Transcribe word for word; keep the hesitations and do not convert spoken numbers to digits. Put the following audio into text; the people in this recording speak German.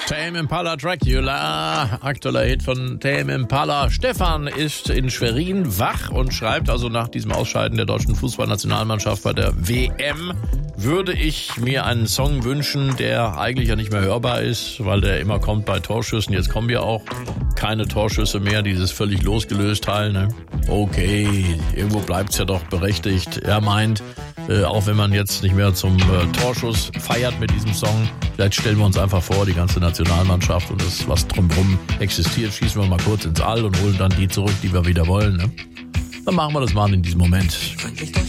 Tame Impala Dracula, aktueller Hit von Tame Impala. Stefan ist in Schwerin wach und schreibt also nach diesem Ausscheiden der deutschen Fußballnationalmannschaft bei der W M, würde ich mir einen Song wünschen, der eigentlich ja nicht mehr hörbar ist, weil der immer kommt bei Torschüssen. Jetzt kommen ja auch keine Torschüsse mehr, dieses völlig losgelöst Teil, ne? Okay, irgendwo bleibt's ja doch berechtigt. Er meint, Äh, auch wenn man jetzt nicht mehr zum äh, Torschuss feiert mit diesem Song, vielleicht stellen wir uns einfach vor, die ganze Nationalmannschaft und das, was drumherum existiert, schießen wir mal kurz ins All und holen dann die zurück, die wir wieder wollen. Ne? Dann machen wir das mal in diesem Moment.